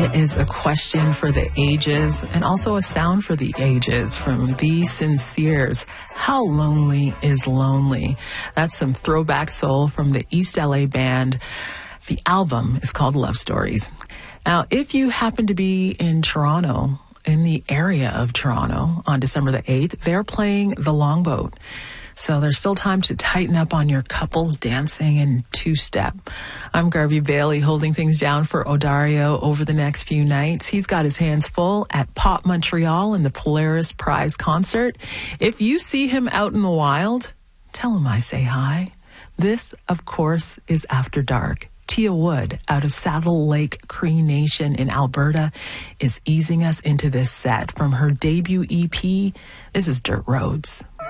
It is a question for the ages and also a sound for the ages from The Sinceres. How Lonely is Lonely. That's some throwback soul from the East LA band. The album is called Love Stories. Now, if you happen to be in Toronto, in the area of Toronto on December the 8th, they're playing The Longboat. So there's still time to tighten up on your couples dancing and two-step. I'm Garvey Bailey holding things down for Odario over the next few nights. He's got his hands full at Pop Montreal and the Polaris Prize concert. If you see him out in the wild, tell him I say hi. This, of course, is After Dark. Tia Wood out of Saddle Lake Cree Nation in Alberta is easing us into this set from her debut EP. This is Dirt Roads.